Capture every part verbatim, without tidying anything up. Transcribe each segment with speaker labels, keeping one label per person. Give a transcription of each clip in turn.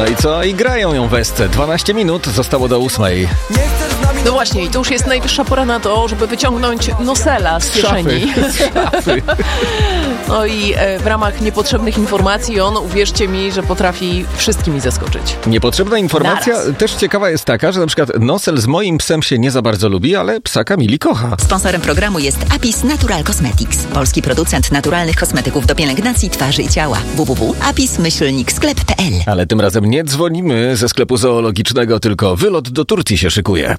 Speaker 1: No i co? I grają ją w Esce. dwanaście minut zostało do ósmej.
Speaker 2: No właśnie, i to już jest najwyższa pora na to, żeby wyciągnąć Nosela z kieszeni.
Speaker 1: Z szafy.
Speaker 2: No i e, w ramach niepotrzebnych informacji on, uwierzcie mi, że potrafi wszystkimi zaskoczyć.
Speaker 1: Niepotrzebna informacja
Speaker 2: Naraz.
Speaker 1: też ciekawa jest taka, że na przykład Nosel z moim psem się nie za bardzo lubi, ale psa Kamili kocha.
Speaker 3: Sponsorem programu jest Apis Natural Cosmetics, polski producent naturalnych kosmetyków do pielęgnacji twarzy i ciała. w w w kropka apis myślnik sklep kropka p l.
Speaker 1: Ale tym razem nie dzwonimy ze sklepu zoologicznego, tylko wylot do Turcji się szykuje.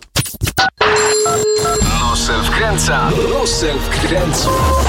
Speaker 4: Nosel wkręca, Nosel wkręca.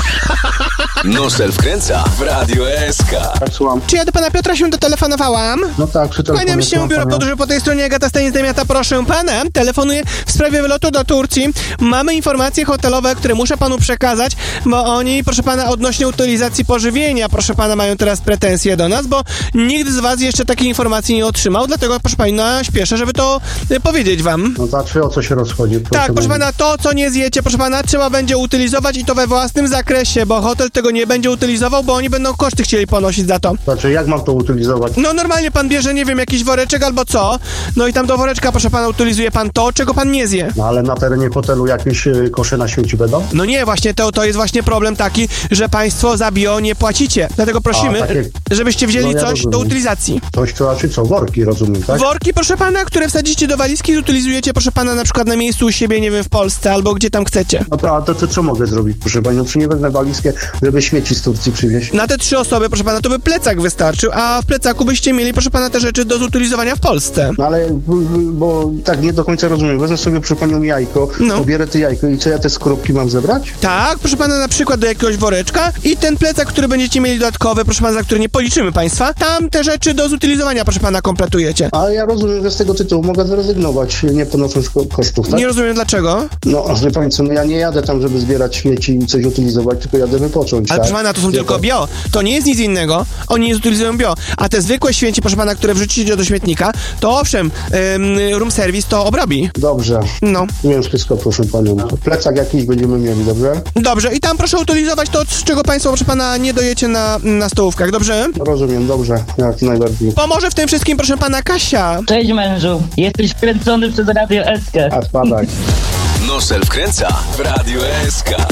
Speaker 4: Nosel wkręca w Radio S K.
Speaker 5: Słucham.
Speaker 6: Czy ja do pana Piotra się dotelefonowałam?
Speaker 5: No tak, przy telefonie.
Speaker 6: Kłaniam się, biuro podróży po tej stronie, Agata Stanisławska, proszę pana. Telefonuję w sprawie wylotu do Turcji. Mamy informacje hotelowe, które muszę panu przekazać, bo oni, proszę pana, odnośnie utylizacji pożywienia, proszę pana, mają teraz pretensje do nas, bo nikt z was jeszcze takiej informacji nie otrzymał, dlatego, proszę pana, śpieszę, żeby to y, powiedzieć wam.
Speaker 5: No znaczy, o co się rozchodzi? Proszę
Speaker 6: Tak, proszę
Speaker 5: mówić.
Speaker 6: pana, to, co nie zjecie, proszę pana, trzeba będzie utylizować i to we własnym zakresie, bo hotel tego nie będzie utylizował, bo oni będą koszty chcieli ponosić za to.
Speaker 5: Znaczy, jak mam to utylizować?
Speaker 6: No normalnie pan bierze, nie wiem, jakiś woreczek albo co, no i tam do woreczka, proszę pana, utylizuje pan to, czego pan nie zje.
Speaker 5: No ale na terenie hotelu jakieś y, kosze na świecie będą?
Speaker 6: No nie, właśnie to, to jest właśnie problem taki, że państwo za bio nie płacicie. Dlatego prosimy,
Speaker 5: A, takie-
Speaker 6: żebyście wzięli
Speaker 5: No ja
Speaker 6: coś
Speaker 5: rozumiem.
Speaker 6: do utylizacji.
Speaker 5: Coś, to znaczy co? Worki, rozumiem, tak?
Speaker 6: Worki, proszę pana, które wsadzicie do walizki i utylizujecie, proszę pana, na przykład na miejscu u siebie, nie wiem, w Polsce albo gdzie tam chcecie.
Speaker 5: No to, a to, to co mogę zrobić, proszę panią? Czy nie wezmę walizkę, żeby śmieci z Turcji przywieźć?
Speaker 6: Na te trzy osoby, proszę pana, to by plecak wystarczył, a w plecaku byście mieli, proszę pana, te rzeczy do zutylizowania w Polsce.
Speaker 5: No ale, b- b- bo tak nie do końca rozumiem. Wezmę sobie, proszę panią, jajko,
Speaker 6: No.
Speaker 5: pobierę te jajko i co, ja te skorupki mam zebrać?
Speaker 6: Tak, proszę pana, na przykład do jakiegoś woreczka i ten plecak, który będziecie mieli dodatkowy, proszę pana, za który nie policzymy państwa, tam te rzeczy do zutylizowania, proszę pana, kompletujecie.
Speaker 5: A ja rozumiem, że z tego tytułu mogę zrezygnować, nie ponosząc ko- kosztów, tak?
Speaker 6: Nie rozumiem dlaczego.
Speaker 5: No, wie pani co, no ja nie jadę tam, żeby zbierać śmieci i coś utylizować, tylko jadę wypocząć,
Speaker 6: Ale
Speaker 5: tak?
Speaker 6: proszę pana, to są
Speaker 5: Wie
Speaker 6: tylko
Speaker 5: pan.
Speaker 6: bio. To nie jest nic innego. Oni nie zutylizują bio. A te zwykłe śmieci, proszę pana, które wrzucicie do śmietnika, to owszem, ym, room service to obrobi.
Speaker 5: Dobrze,
Speaker 6: No.
Speaker 5: wiem wszystko, proszę panią. Plecak jakiś będziemy mieli, dobrze?
Speaker 6: Dobrze, i tam proszę utylizować to, z czego państwo, proszę pana, nie dojecie na, na stołówkach, dobrze?
Speaker 5: Rozumiem, dobrze, jak najbardziej.
Speaker 6: Pomoże w tym wszystkim, proszę pana, Kasia.
Speaker 7: Cześć mężu, jesteś wkręcony przez Radio S K.
Speaker 5: A spadaj.
Speaker 4: Nosel wkręca w Radio S K.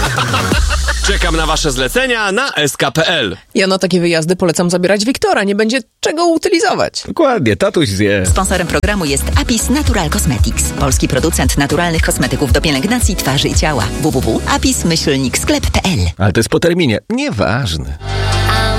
Speaker 8: Czekam na wasze zlecenia na S K kropka p l.
Speaker 2: Ja na takie wyjazdy polecam zabierać Wiktora, nie będzie czego utylizować.
Speaker 1: Dokładnie, tatuś zje.
Speaker 3: Sponsorem programu jest Apis Natural Cosmetics, polski producent naturalnych kosmetyków do pielęgnacji twarzy i ciała. w w w kropka apis myślnik sklep kropka p l.
Speaker 1: Ale to jest po terminie. Nieważne.